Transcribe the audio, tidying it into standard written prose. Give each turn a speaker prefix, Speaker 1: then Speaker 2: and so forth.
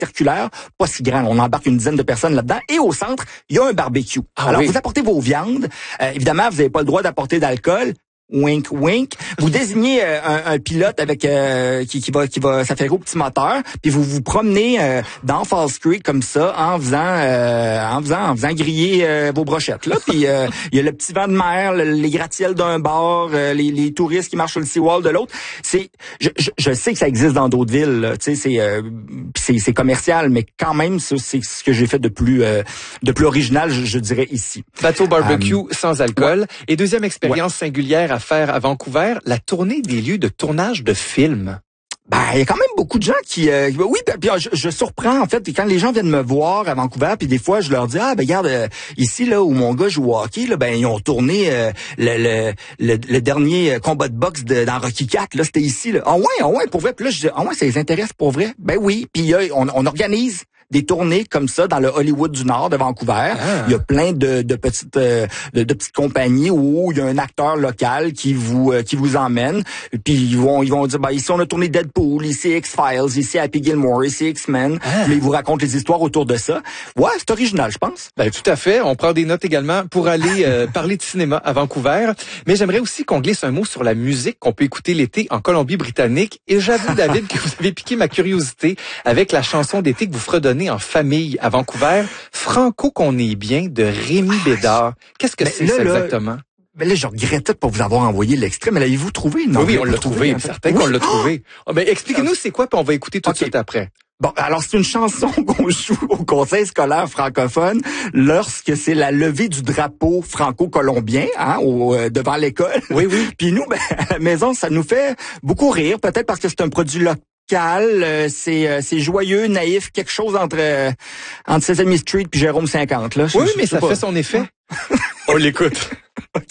Speaker 1: circulaire, pas si grand. On embarque une dizaine de personnes là-dedans. Et au centre, il y a un barbecue. Alors, vous apportez vos viandes. Évidemment, vous n'avez pas le droit d'apporter d'alcool. Wink, wink. Vous désignez un pilote avec qui va s'affairer au petit moteur, puis vous vous promenez dans Falls Creek comme ça en faisant griller vos brochettes là. Puis il y a le petit vent de mer, les gratte-ciels d'un bord, les touristes qui marchent sur le seawall de l'autre. Je sais que ça existe dans d'autres villes, tu sais, c'est commercial, mais quand même c'est ce que j'ai fait de plus original, je dirais ici.
Speaker 2: Bateau barbecue sans alcool. Et deuxième expérience singulière à faire à Vancouver, la tournée des lieux de tournage de films.
Speaker 1: Il y a quand même beaucoup de gens qui oui, puis je surprends en fait quand les gens viennent me voir à Vancouver, puis des fois je leur dis regarde ici là où mon gars joue au hockey là, ils ont tourné le dernier combat de boxe dans Rocky IV là, c'était ici là. Ah ouais pour vrai. Puis là je dis ça les intéresse pour vrai. Ben oui, puis on organise des tournées comme ça dans le Hollywood du Nord de Vancouver. Il y a plein de petites compagnies où il y a un acteur local qui vous emmène. Puis ils vont dire ici on a tourné Deadpool, ici X-Files, ici Happy Gilmore, ici X-Men. Puis ils vous racontent les histoires autour de ça. Ouais, c'est original, je pense.
Speaker 2: Tout à fait. On prend des notes également pour aller parler de cinéma à Vancouver. Mais j'aimerais aussi qu'on glisse un mot sur la musique qu'on peut écouter l'été en Colombie-Britannique. Et j'avoue, David, que vous avez piqué ma curiosité avec la chanson d'été que vous fredonnez en famille à Vancouver, Franco qu'on est bien de Rémi Bédard. Qu'est-ce que c'est ça exactement?
Speaker 1: Mais là, je regrettais de pas vous avoir envoyé l'extrait, mais l'avez-vous trouvé? Non,
Speaker 2: oui, on l'a trouvé, certain qu'on l'a trouvé. Expliquez-nous c'est quoi, puis on va écouter tout de suite après.
Speaker 1: Bon, alors c'est une chanson qu'on joue au conseil scolaire francophone lorsque c'est la levée du drapeau franco-colombien devant l'école.
Speaker 2: Oui.
Speaker 1: Puis nous, à la maison, ça nous fait beaucoup rire, peut-être parce que c'est un produit local. C'est joyeux, naïf, quelque chose entre Sesame Street puis Jérôme 50 là.
Speaker 2: Oui, mais ça fait son effet. On l'écoute.